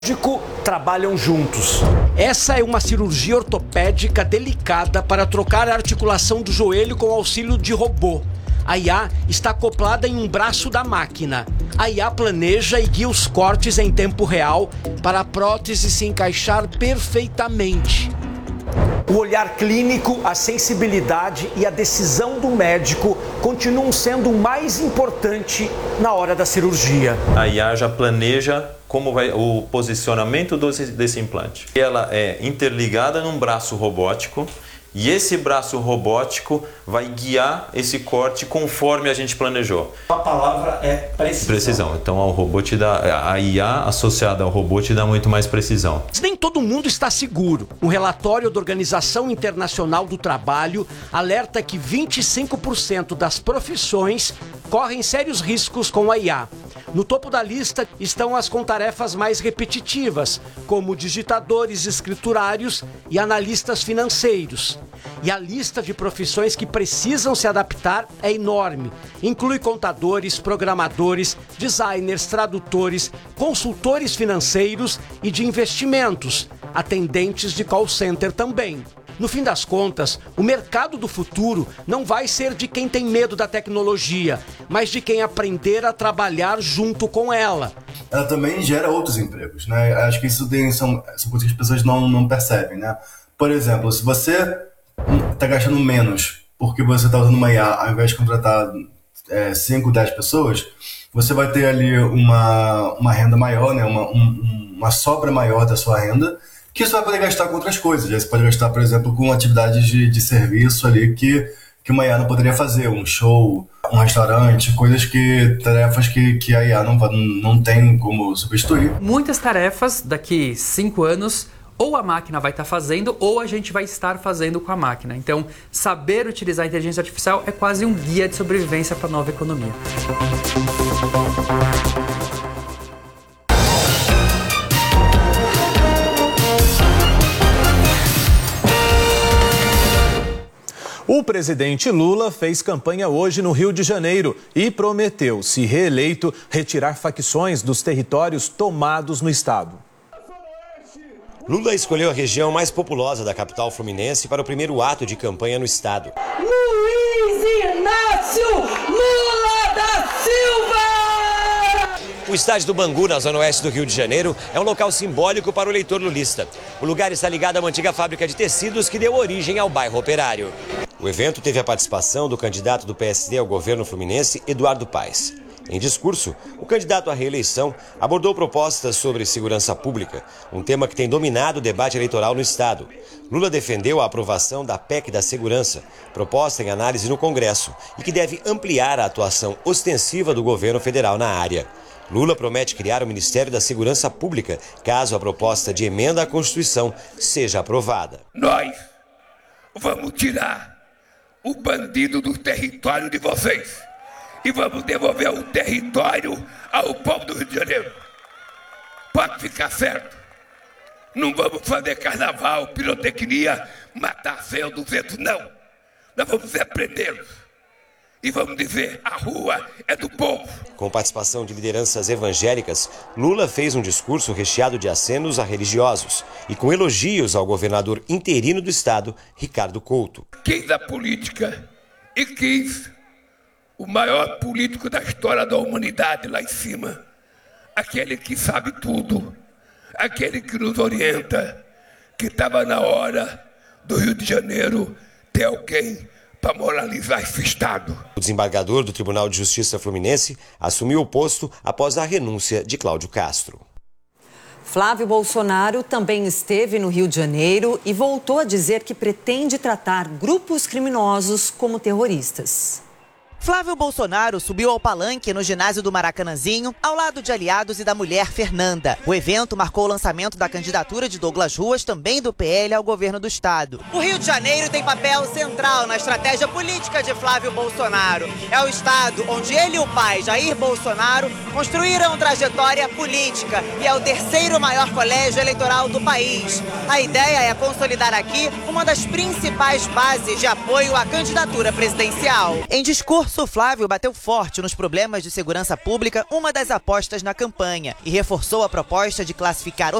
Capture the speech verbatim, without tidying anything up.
trabalham juntos. Essa é uma cirurgia ortopédica delicada para trocar a articulação do joelho com auxílio de robô. A I A está acoplada em um braço da máquina. A I A planeja e guia os cortes em tempo real para a prótese se encaixar perfeitamente. O olhar clínico, a sensibilidade e a decisão do médico continuam sendo o mais importante na hora da cirurgia. A I A já planeja como vai o posicionamento desse, desse implante. Ela é interligada num braço robótico e esse braço robótico vai guiar esse corte conforme a gente planejou. A palavra é precisão. Precisão. Então o robô te dá, a I A associada ao robô te dá muito mais precisão. Nem todo mundo está seguro. Um relatório da Organização Internacional do Trabalho alerta que vinte e cinco por cento das profissões correm sérios riscos com a I A. No topo da lista estão as com tarefas mais repetitivas, como digitadores escriturários e analistas financeiros. E a lista de profissões que precisam se adaptar é enorme. Inclui contadores, programadores, designers, tradutores, consultores financeiros e de investimentos, atendentes de call center também. No fim das contas, o mercado do futuro não vai ser de quem tem medo da tecnologia, mas de quem aprender a trabalhar junto com ela. Ela também gera outros empregos, né? Acho que isso tem, são, são coisas que as pessoas não, não percebem, né? Por exemplo, se você está gastando menos porque você está usando uma I A ao invés de contratar é, cinco, dez pessoas, você vai ter ali uma, uma renda maior, né? uma, um, uma sobra maior da sua renda, que você vai poder gastar com outras coisas. Você pode gastar, por exemplo, com atividades de, de serviço ali que, que uma I A não poderia fazer, um show, um restaurante, coisas que, tarefas que, que a I A não, não tem como substituir. Muitas tarefas daqui cinco anos ou a máquina vai estar fazendo ou a gente vai estar fazendo com a máquina. Então, saber utilizar a inteligência artificial é quase um guia de sobrevivência para a nova economia. O presidente Lula fez campanha hoje no Rio de Janeiro e prometeu, se reeleito, retirar facções dos territórios tomados no estado. Lula escolheu a região mais populosa da capital fluminense para o primeiro ato de campanha no estado. Luiz Inácio Lula da Silva! O estádio do Bangu, na zona oeste do Rio de Janeiro, é um local simbólico para o eleitor lulista. O lugar está ligado a uma antiga fábrica de tecidos que deu origem ao bairro Operário. O evento teve a participação do candidato do P S D ao governo fluminense, Eduardo Paes. Em discurso, o candidato à reeleição abordou propostas sobre segurança pública, um tema que tem dominado o debate eleitoral no estado. Lula defendeu a aprovação da P E C da Segurança, proposta em análise no Congresso, e que deve ampliar a atuação ostensiva do governo federal na área. Lula promete criar o Ministério da Segurança Pública, caso a proposta de emenda à Constituição seja aprovada. Nós vamos tirar o bandido do território de vocês e vamos devolver o território ao povo do Rio de Janeiro. Pode ficar certo. Não vamos fazer carnaval, pirotecnia, matar cem ou duzentos, não. Nós vamos repreendê-los. E vamos dizer, a rua é do povo. Com participação de lideranças evangélicas, Lula fez um discurso recheado de acenos a religiosos e com elogios ao governador interino do estado, Ricardo Couto. Quis a política e quis o maior político da história da humanidade lá em cima. Aquele que sabe tudo, aquele que nos orienta, que estava na hora do Rio de Janeiro ter alguém para moralizar esse estado. O desembargador do Tribunal de Justiça Fluminense assumiu o posto após a renúncia de Cláudio Castro. Flávio Bolsonaro também esteve no Rio de Janeiro e voltou a dizer que pretende tratar grupos criminosos como terroristas. Flávio Bolsonaro subiu ao palanque no ginásio do Maracanãzinho, ao lado de aliados e da mulher Fernanda. O evento marcou o lançamento da candidatura de Douglas Ruas, também do P L, ao governo do estado. O Rio de Janeiro tem papel central na estratégia política de Flávio Bolsonaro. É o estado onde ele e o pai, Jair Bolsonaro, construíram trajetória política e é o terceiro maior colégio eleitoral do país. A ideia é consolidar aqui uma das principais bases de apoio à candidatura presidencial. Em discurso discurso, Flávio bateu forte nos problemas de segurança pública, uma das apostas na campanha, e reforçou a proposta de classificar